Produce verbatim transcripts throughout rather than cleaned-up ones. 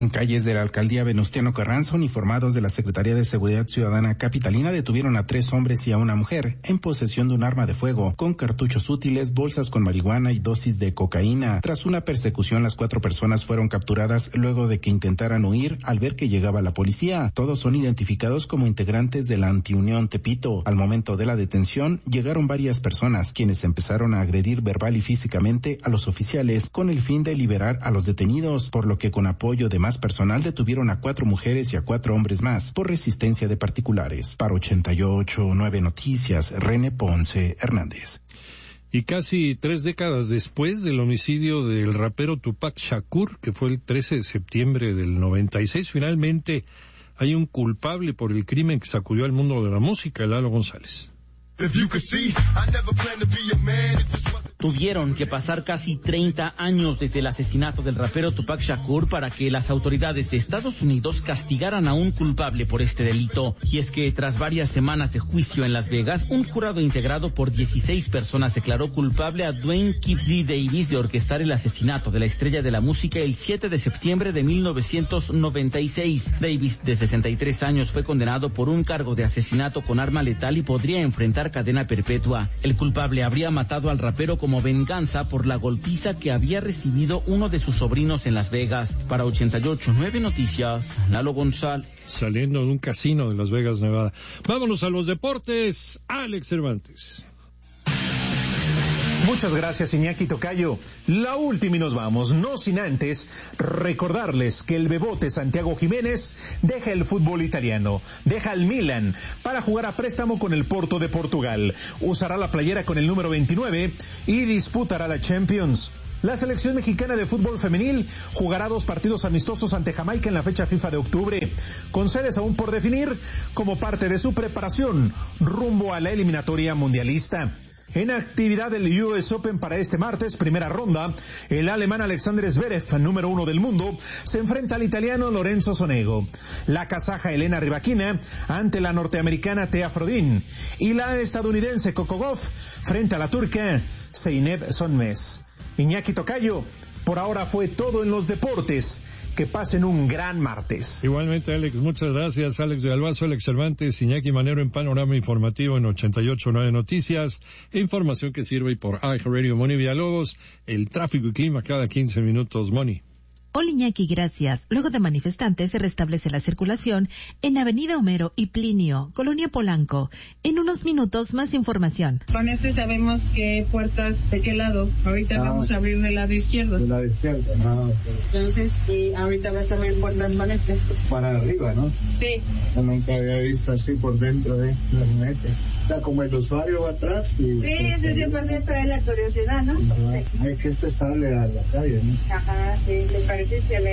En calles de la alcaldía Venustiano Carranza, uniformados de la Secretaría de Seguridad Ciudadana Capitalina detuvieron a tres hombres y a una mujer en posesión de un arma de fuego, con cartuchos útiles, bolsas con marihuana y dosis de cocaína. Tras una persecución, las cuatro personas fueron capturadas luego de que intentaran huir al ver que llegaba la policía. Todos son identificados como integrantes de la Antiunión Tepito. Al momento de la detención, llegaron varias personas, quienes empezaron a agredir verbal y físicamente a los oficiales con el fin de liberar a los detenidos, por lo que con apoyo de más personal detuvieron a cuatro mujeres y a cuatro hombres más por resistencia de particulares. Para ochenta y ocho punto nueve Noticias, René Ponce Hernández. Y casi tres décadas después del homicidio del rapero Tupac Shakur, que fue el trece de septiembre del noventa y seis, finalmente hay un culpable por el crimen que sacudió al mundo de la música, Lalo González. Tuvieron que pasar casi treinta años desde el asesinato del rapero Tupac Shakur para que las autoridades de Estados Unidos castigaran a un culpable por este delito. Y es que tras varias semanas de juicio en Las Vegas, un jurado integrado por dieciséis personas declaró culpable a Dwayne Keith Lee Davis de orquestar el asesinato de la estrella de la música el siete de septiembre de mil novecientos noventa y seis. Davis, de sesenta y tres años, fue condenado por un cargo de asesinato con arma letal y podría enfrentar cadena perpetua. El culpable habría matado al rapero como venganza por la golpiza que había recibido uno de sus sobrinos en Las Vegas. Para ochenta y ocho punto nueve Noticias, Lalo González. Saliendo de un casino de Las Vegas, Nevada. Vámonos a los deportes, Alex Cervantes. Muchas gracias, Iñaki Tocayo. La última y nos vamos, no sin antes recordarles que el bebote Santiago Jiménez deja el fútbol italiano, deja el Milan para jugar a préstamo con el Porto de Portugal. Usará la playera con el número veintinueve y disputará la Champions. La selección mexicana de fútbol femenil jugará dos partidos amistosos ante Jamaica en la fecha FIFA de octubre, con sedes aún por definir como parte de su preparación rumbo a la eliminatoria mundialista. En actividad del U S Open para este martes, primera ronda, el alemán Alexander Zverev, número uno del mundo, se enfrenta al italiano Lorenzo Sonego. La kazaja Elena Rybakina ante la norteamericana Thea Frodin. Y la estadounidense Coco Gauff frente a la turca Zeynep Sonmez. Iñaki Tocayo, por ahora fue todo en los deportes. Que pasen un gran martes. Igualmente, Alex, muchas gracias. Alex de Albazo, Alex Cervantes, Iñaki Manero en Panorama Informativo en ochenta y ocho punto nueve Noticias. E información que sirve por iHeartRadio. Moni Villalobos, el tráfico y clima cada quince minutos. Moni. Hola, Iñaki, gracias. Luego de manifestantes se restablece la circulación en Avenida Homero y Plinio, Colonia Polanco. En unos minutos, más información. Con este sabemos qué puertas, de qué lado. Ahorita ah, vamos a abrir del lado izquierdo. Del lado izquierdo, ah, okay. Entonces, y ahorita vas a abrir puertas con este. Para arriba, ¿no? Sí. Yo nunca había visto así por dentro de las metas. O sea, como el usuario va atrás. Y, sí, ese siempre te trae la curiosidad, ¿no? Ajá. Hay que este sale a la calle, ¿no? Ajá, sí, te parece.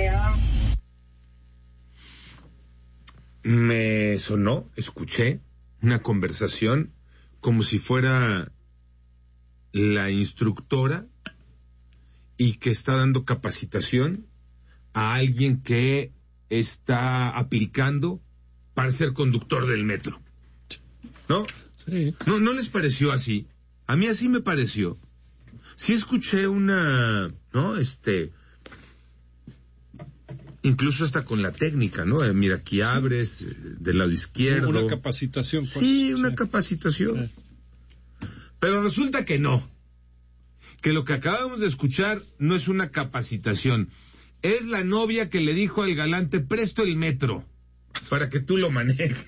Me sonó, escuché una conversación como si fuera la instructora y que está dando capacitación a alguien que está aplicando para ser conductor del metro. ¿No? Sí. ¿No, no les pareció así? A mí así me pareció. Sí escuché una, ¿no? Este... Incluso hasta con la técnica, ¿no? Eh, mira, aquí abres, eh, del lado izquierdo. Una capacitación. Pues. Sí, una sí. capacitación. Sí. Pero resulta que no. Que lo que acabamos de escuchar no es una capacitación. Es la novia que le dijo al galante, presto el metro, para que tú lo manejes.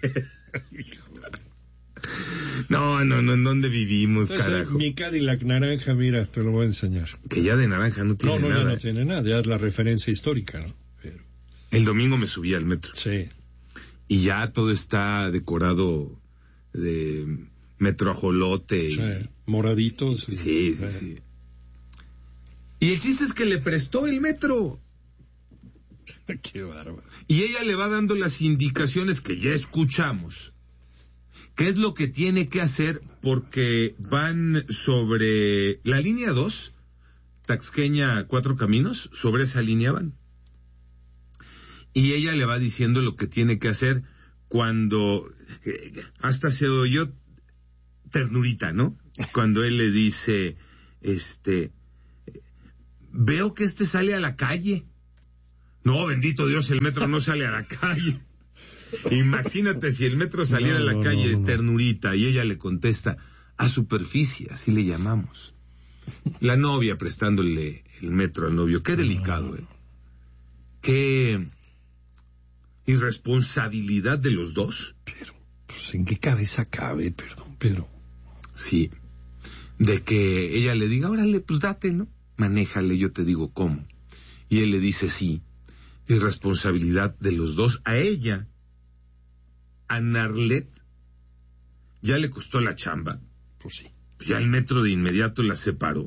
No, no, no, ¿en dónde vivimos, Entonces, carajo? Mi Cadillac naranja, mira, te lo voy a enseñar. Que ya de naranja no tiene no, no, nada. No, no, no tiene nada, ya es la referencia histórica, ¿no? Pero... El domingo me subí al metro. Sí. Y ya todo está decorado de metro ajolote. Y... Sí, moraditos. Y... Sí, sí, sí. Y el chiste es que le prestó el metro. Qué bárbaro. Y ella le va dando las indicaciones que ya escuchamos. ¿Qué es lo que tiene que hacer? Porque van sobre la línea dos, Taxqueña Cuatro Caminos, sobre esa línea van. Y ella le va diciendo lo que tiene que hacer cuando, eh, hasta se oyó ternurita, ¿no? Cuando él le dice, este, veo que este sale a la calle. No, bendito Dios, el metro no sale a la calle. Imagínate si el metro saliera no, a la no, calle, no, no. ternurita, y ella le contesta, a superficie, así le llamamos. La novia prestándole el metro al novio, qué delicado, ¿eh? Qué irresponsabilidad de los dos. Pero, pues, ¿en qué cabeza cabe? Perdón, pero... Sí, de que ella le diga, órale, pues date, ¿no? Manéjale, yo te digo cómo. Y él le dice, sí, irresponsabilidad de los dos. A ella, a Narlet, ya le costó la chamba. Pues sí. Ya el metro de inmediato la separó.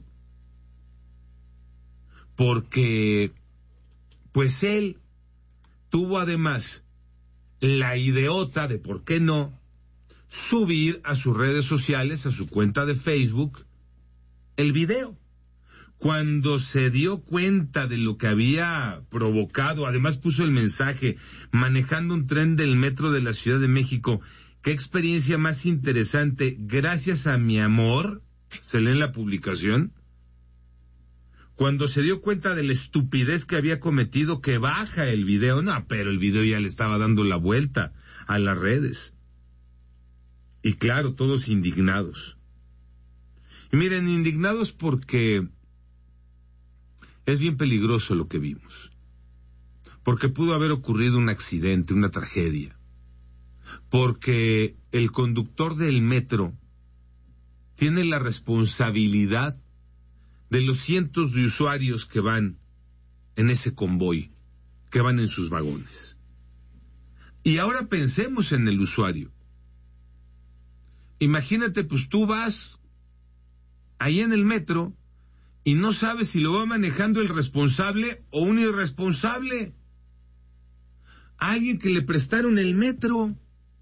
Porque, pues él tuvo además la idiota de, ¿por qué no?, subir a sus redes sociales, a su cuenta de Facebook, el video. Cuando se dio cuenta de lo que había provocado, además puso el mensaje, manejando un tren del metro de la Ciudad de México, qué experiencia más interesante, gracias a mi amor, se lee en la publicación. Cuando se dio cuenta de la estupidez que había cometido, que baja el video, no, pero el video ya le estaba dando la vuelta a las redes. Y claro, todos indignados. Y miren, indignados porque es bien peligroso lo que vimos. Porque pudo haber ocurrido un accidente, una tragedia. Porque el conductor del metro tiene la responsabilidad de los cientos de usuarios que van en ese convoy, que van en sus vagones. Y ahora pensemos en el usuario. Imagínate, pues tú vas ahí en el metro y no sabes si lo va manejando el responsable o un irresponsable. Alguien que le prestaron el metro.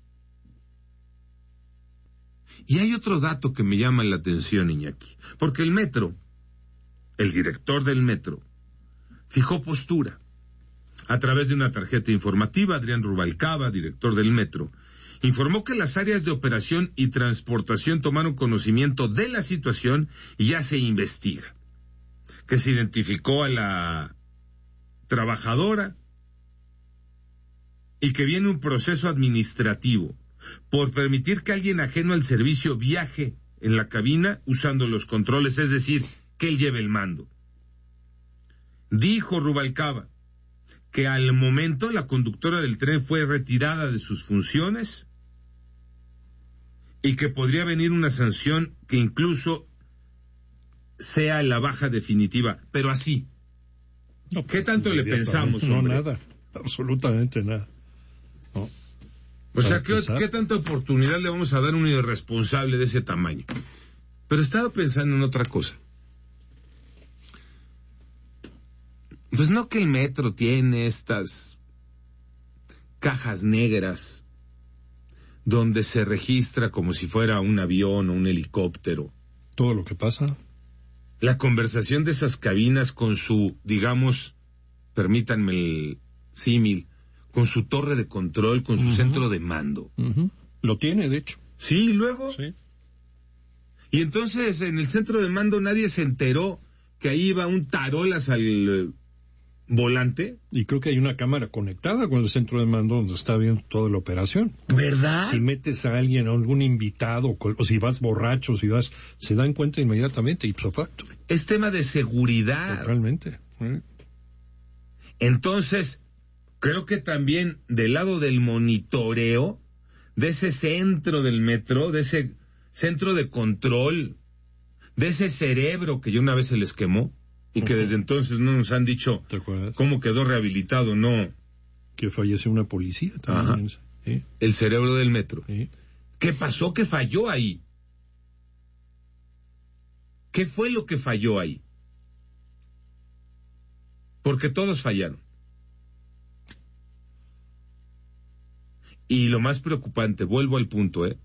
Y hay otro dato que me llama la atención, Iñaki, porque el metro, el director del metro, fijó postura. A través de una tarjeta informativa, Adrián Rubalcaba, director del metro, informó que las áreas de operación y transportación tomaron conocimiento de la situación y ya se investiga. Que se identificó a la trabajadora y que viene un proceso administrativo por permitir que alguien ajeno al servicio viaje en la cabina usando los controles, es decir, que él lleve el mando. Dijo Rubalcaba que al momento la conductora del tren fue retirada de sus funciones y que podría venir una sanción que incluso sea la baja definitiva, pero así. No, ¿qué tanto le pensamos, hombre? No, nada, absolutamente nada. No. O sea, ¿qué, ¿qué tanta oportunidad le vamos a dar a un irresponsable de ese tamaño? Pero estaba pensando en otra cosa. Pues no que el metro tiene estas cajas negras donde se registra como si fuera un avión o un helicóptero. Todo lo que pasa. La conversación de esas cabinas con su, digamos, permítanme el símil, con su torre de control, con su uh-huh. centro de mando. Uh-huh. Lo tiene, de hecho. Sí, ¿y luego? Sí. Y entonces en el centro de mando nadie se enteró que ahí iba un tarolas al volante. Y creo que hay una cámara conectada con el centro de mando donde está viendo toda la operación. ¿Verdad? Si metes a alguien, a algún invitado, o si vas borracho, si vas, se dan cuenta inmediatamente, ipso facto. Es tema de seguridad. Totalmente. ¿Eh? Entonces, creo que también del lado del monitoreo, de ese centro del metro, de ese centro de control, de ese cerebro que ya una vez se les quemó, y que desde entonces no nos han dicho cómo quedó rehabilitado, no. Que falleció una policía también. ¿Eh? El cerebro del metro. ¿Eh? ¿Qué pasó? ¿Qué falló ahí? ¿Qué fue lo que falló ahí? Porque todos fallaron. Y lo más preocupante, vuelvo al punto, ¿eh?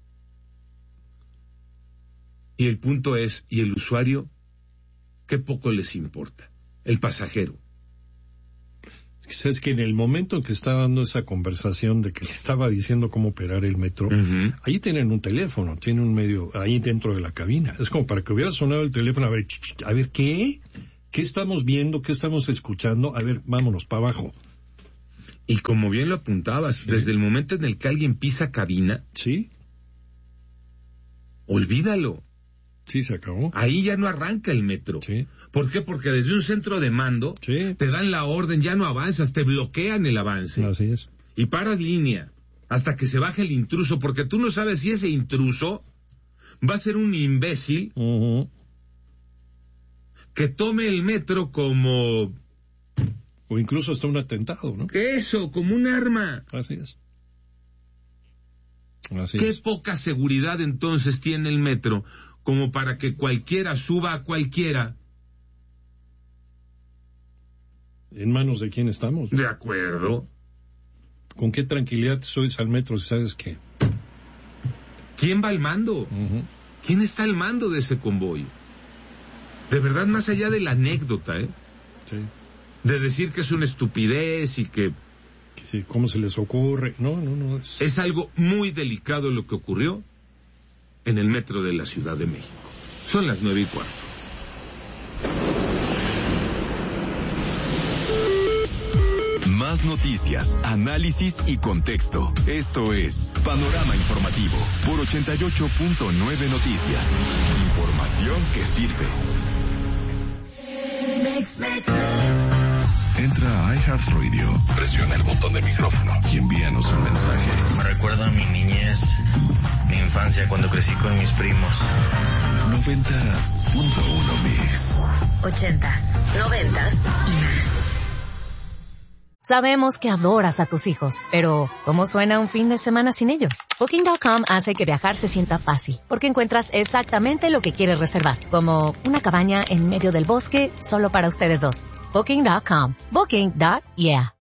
Y el punto es, ¿y el usuario? Qué poco les importa, el pasajero. Es que en el momento en que estaba dando esa conversación de que le estaba diciendo cómo operar el metro, uh-huh. ahí tienen un teléfono, tienen un medio ahí dentro de la cabina. Es como para que hubiera sonado el teléfono, a ver, ch, ch, a ver, ¿qué? ¿Qué estamos viendo? ¿Qué estamos escuchando? A ver, vámonos para abajo. Y como bien lo apuntabas, sí. desde el momento en el que alguien pisa cabina, sí, olvídalo. Sí, se acabó. Ahí ya no arranca el metro. Sí. ¿Por qué? Porque desde un centro de mando sí. te dan la orden, ya no avanzas, te bloquean el avance. Así es. Y paras línea hasta que se baje el intruso, porque tú no sabes si ese intruso va a ser un imbécil uh-huh. que tome el metro como... O incluso hasta un atentado, ¿no? Eso, como un arma. Así es. Así Qué es. poca seguridad entonces tiene el metro como para que cualquiera suba a cualquiera. ¿En manos de quién estamos? De acuerdo. ¿Con qué tranquilidad te subes al metro si sabes que? ¿Quién va al mando? Uh-huh. ¿Quién está al mando de ese convoy? De verdad, más allá de la anécdota, ¿eh? Sí. De decir que es una estupidez y que... Sí, ¿cómo se les ocurre? No, no, no. Es... es algo muy delicado lo que ocurrió en el metro de la Ciudad de México. Son las nueve y cuarto. Más noticias, análisis y contexto. Esto es Panorama Informativo por ochenta y ocho punto nueve Noticias. Información que sirve. Entra a iHeartRadio, presiona el botón del micrófono y envíanos un mensaje. Me recuerda a mi niñez, mi infancia cuando crecí con mis primos. noventa punto uno Mix. Ochentas, noventas y más. Sabemos que adoras a tus hijos, pero ¿cómo suena un fin de semana sin ellos? Booking punto com hace que viajar se sienta fácil, porque encuentras exactamente lo que quieres reservar, como una cabaña en medio del bosque solo para ustedes dos. Booking punto com. Booking. Yeah.